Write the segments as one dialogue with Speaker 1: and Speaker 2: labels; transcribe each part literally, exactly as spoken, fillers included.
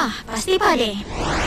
Speaker 1: Dengar, pasti pandai.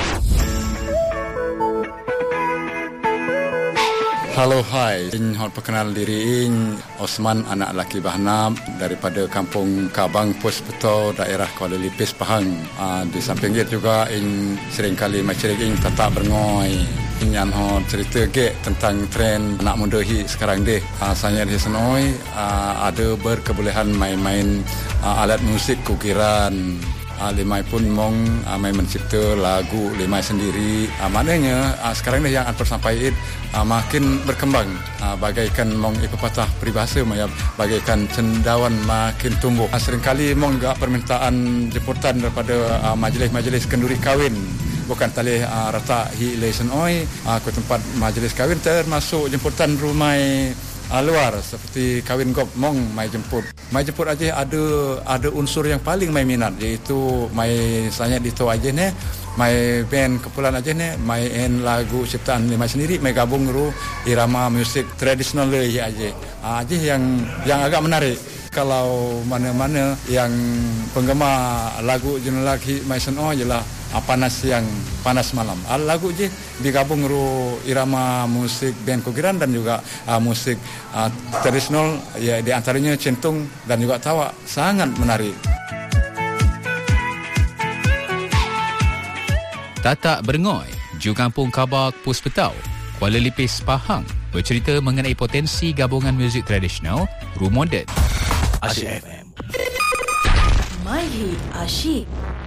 Speaker 2: Halo, hai. Ing hot perkenal diri ing Osman, anak laki Bahnam daripada Kampung Kabang, Pos Beto, daerah Kuala Lipis, Pahang. Uh, di samping itu juga ing seringkali masyarakat ing tetap berngoi. Yang hot cerita ke tentang tren anak muda hi sekarang deh. Uh, saya di senoi uh, ada berkebolehan main-main uh, alat musik kukiran. Uh, limai pun mong uh, main mencipta lagu limai sendiri. Uh, maknanya uh, sekarang ni yang Anpar sampaikan uh, makin berkembang. Uh, bagaikan mong ipepatah peribahasa maya bagaikan cendawan makin tumbuh. Uh, seringkali mong juga permintaan jemputan daripada uh, majlis-majlis kenduri kahwin. Bukan tali uh, rata hi lesen oi uh, ke tempat majlis kahwin, termasuk jemputan rumah Uh, luar seperti kahwin gop mong mai jemput. Mai jemput aja ada ada unsur yang paling mai minat, iaitu mai saya dito aja ne, mai band kepulan aja ne, main lagu ciptaan mai sendiri, mai gabung ru irama musik tradisional le aja. Uh, aja yang yang agak menarik. Kalau mana-mana yang penggemar lagu jenis lagi mai seno jelah uh, panas yang panas malam. Uh, lagu je digabung ru irama musik band kukiran dan juga uh, musik uh, tradisional, ya di antaranya centung dan juga tawa, sangat menarik.
Speaker 3: Tatak Berngoi, Ju Kampung Kabak, Pos Betau, Kuala Lipis, Pahang, bercerita mengenai potensi gabungan muzik tradisional, ru moden.
Speaker 4: Asyik F M.
Speaker 5: My Hit Asyik.